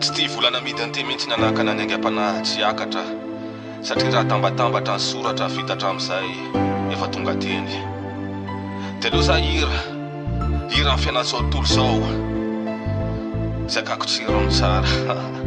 Tsy tia volana midy mihitsy nanahaka nanengam-panahy tsy akatra satria raha tambatambatra ny soratra vita hatramin'izay efa tonga teny. Dia aloha zah hira ny fiainan'izao tontolo izao izay kako tsirony tsara